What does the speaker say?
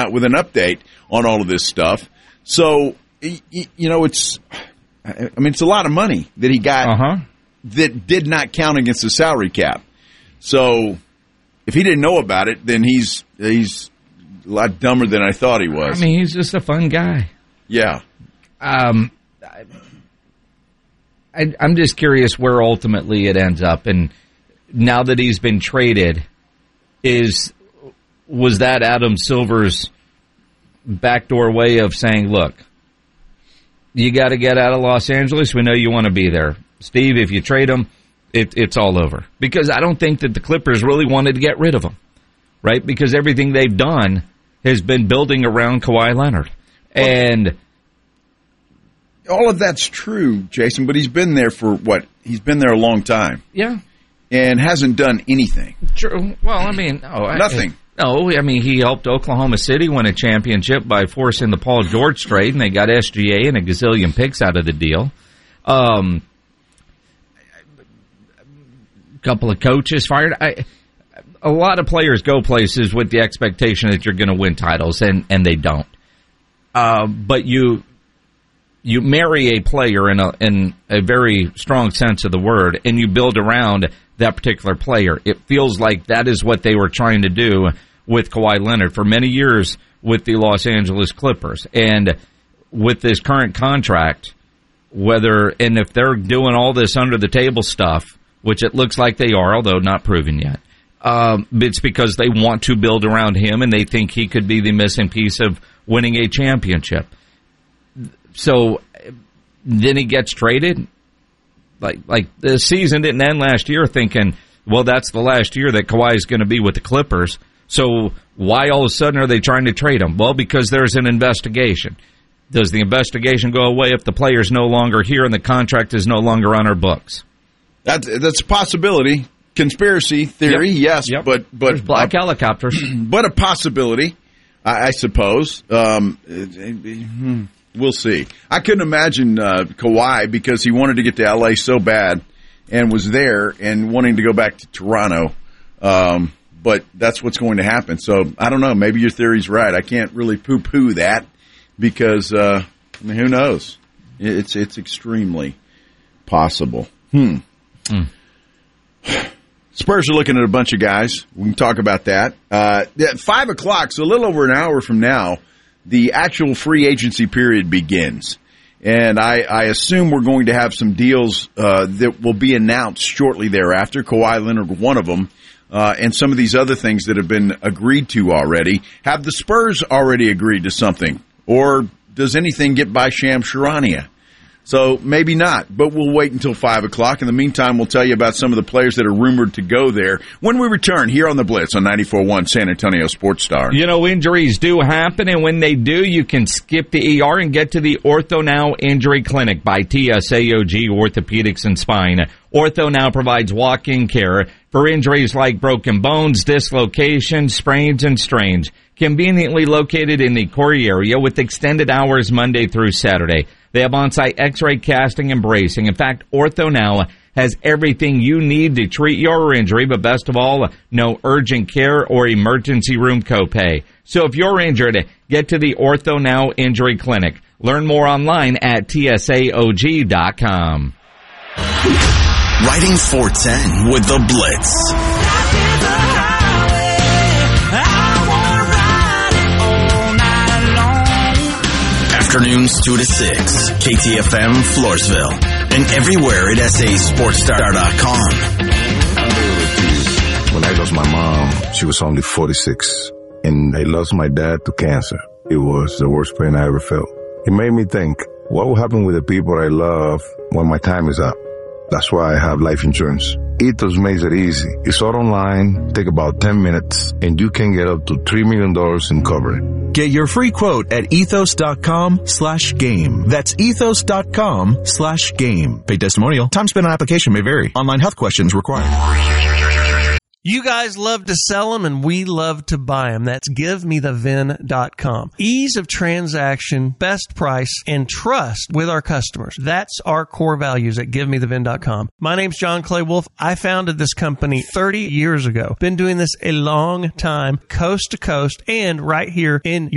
out with an update on all of this stuff. So, it's a lot of money that he got that did not count against the salary cap. So, if he didn't know about it, then he's a lot dumber than I thought he was. I mean, he's just a fun guy. Yeah. I'm just curious where ultimately it ends up. And now that he's been traded, was that Adam Silver's backdoor way of saying, look, you got to get out of Los Angeles. We know you want to be there. Steve, if you trade him, it's all over. Because I don't think that the Clippers really wanted to get rid of him, right? Because everything they've done has been building around Kawhi Leonard. And all of that's true, Jason, but he's been there for what? He's been there a long time. Yeah. And hasn't done anything. True. Well, I mean, nothing. He helped Oklahoma City win a championship by forcing the Paul George trade, and they got SGA and a gazillion picks out of the deal. Couple of coaches fired. A lot of players go places with the expectation that you're going to win titles, and they don't. But you marry a player in a very strong sense of the word, and you build around that particular player. It feels like that is what they were trying to do with Kawhi Leonard for many years with the Los Angeles Clippers. And with this current contract, if they're doing all this under the table stuff, which it looks like they are, although not proven yet, it's because they want to build around him and they think he could be the missing piece of winning a championship. So then he gets traded. Like the season didn't end last year thinking, well, that's the last year that Kawhi is going to be with the Clippers. So why all of a sudden are they trying to trade him? Well, because there's an investigation. Does the investigation go away if the player's no longer here and the contract is no longer on our books? That's a possibility. Conspiracy theory, yes, but there's black helicopters. But a possibility, I suppose. We'll see. I couldn't imagine Kawhi, because he wanted to get to L.A. so bad and was there and wanting to go back to Toronto. But that's what's going to happen. So, I don't know. Maybe your theory's right. I can't really poo-poo that because, who knows? It's extremely possible. Spurs are looking at a bunch of guys. We can talk about that. At 5 o'clock, so a little over an hour from now, the actual free agency period begins. And I assume we're going to have some deals that will be announced shortly thereafter. Kawhi Leonard, one of them, and some of these other things that have been agreed to already. Have the Spurs already agreed to something? Or does anything get by Shams Charania? So maybe not, but we'll wait until 5 o'clock. In the meantime, we'll tell you about some of the players that are rumored to go there when we return here on The Blitz on 94.1 San Antonio Sports Star. Injuries do happen, and when they do, you can skip the ER and get to the Ortho Now Injury Clinic by TSAOG Orthopedics and Spine. Ortho Now provides walk-in care for injuries like broken bones, dislocations, sprains, and strains. Conveniently located in the Corey area with extended hours Monday through Saturday. They have on-site x-ray casting and bracing. In fact, Ortho Now has everything you need to treat your injury, but best of all, no urgent care or emergency room copay. So if you're injured, get to the Ortho Now Injury Clinic. Learn more online at TSAOG.com. Riding 410 with the Blitz. Afternoons 2 to 6, KTFM Floresville, and everywhere at SASportsStar.com. When I lost my mom, she was only 46, and I lost my dad to cancer. It was the worst pain I ever felt. It made me think, what will happen with the people I love when my time is up? That's why I have life insurance. Ethos makes it easy. It's all online, take about 10 minutes, and you can get up to $3 million in coverage. Get your free quote at ethos.com/game. That's ethos.com/game. Paid testimonial. Time spent on application may vary. Online health questions required. You guys love to sell them, and we love to buy them. That's GiveMeTheVin.com. Ease of transaction, best price, and trust with our customers. That's our core values at GiveMeTheVin.com. My name's John Clay Wolf. I founded this company 30 years ago. Been doing this a long time, coast to coast, and right here in